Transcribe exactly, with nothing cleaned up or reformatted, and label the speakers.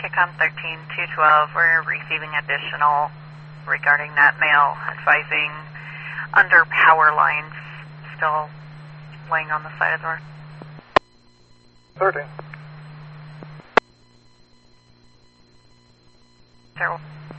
Speaker 1: Kicom thirteen two twelve, we're receiving additional regarding that mail advising under power lines still laying on the side of the road.
Speaker 2: thirteen.
Speaker 1: Zero.